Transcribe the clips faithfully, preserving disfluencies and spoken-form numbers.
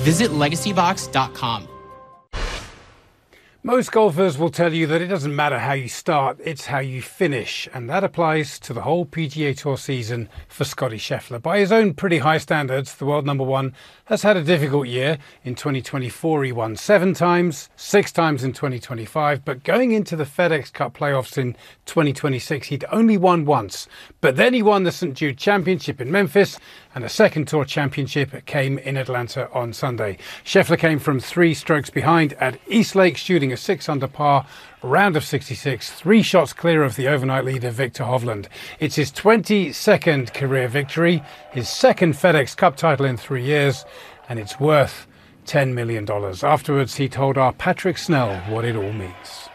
Visit legacy box dot com. Most golfers will tell you that it doesn't matter how you start, it's how you finish. And that applies to the whole P G A Tour season for Scottie Scheffler. By his own pretty high standards, the world number one has had a difficult year. In twenty twenty-four, he won seven times, six times in twenty twenty-five. But going into the FedEx Cup playoffs in twenty twenty-six, he'd only won once. But then he won the Saint Jude Championship in Memphis, and a second Tour Championship came in Atlanta on Sunday. Scheffler came from three strokes behind at East Lake, shooting a six under par, round of sixty-six, three shots clear of the overnight leader Victor Hovland. It's his twenty-second career victory, his second FedEx Cup title in three years, and it's worth ten million dollars. Afterwards, he told our Patrick Snell what it all means.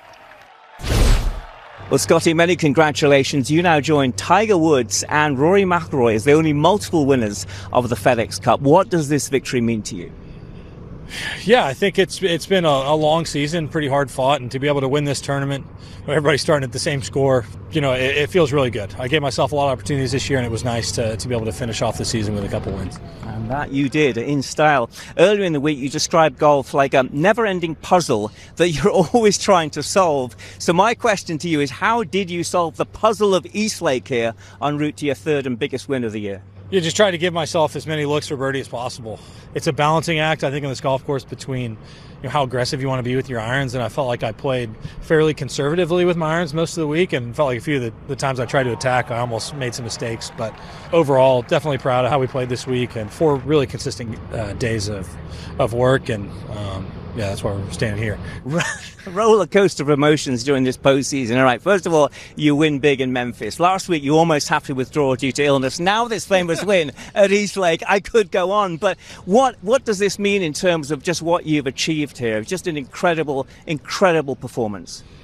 Well, Scottie, many congratulations. You now join Tiger Woods and Rory McIlroy as the only multiple winners of the FedEx Cup. What does this victory mean to you? Yeah, I think it's it's been a, a long season, pretty hard fought, and to be able to win this tournament, everybody's starting at the same score, you know, it, it feels really good. I gave myself a lot of opportunities this year, and it was nice to, to be able to finish off the season with a couple wins. And that you did, in style. Earlier in the week, you described golf like a never-ending puzzle that you're always trying to solve. So my question to you is, how did you solve the puzzle of East Lake here en route to your third and biggest win of the year? You just try to give myself as many looks for birdie as possible. It's a balancing act, I think, on this golf course between, you know, how aggressive you want to be with your irons, and I felt like I played fairly conservatively with my irons most of the week, and felt like a few of the, the times I tried to attack, I almost made some mistakes. But overall, definitely proud of how we played this week, and four really consistent uh, days of of work, and um, yeah, that's why we're standing here. Roller coaster of emotions during this postseason. All right, first of all, you win big in Memphis. Last week, you almost have to withdraw due to illness. Now this famous win at East Lake. I could go on, but what what does this mean in terms of just what you've achieved here? Just an incredible, incredible performance.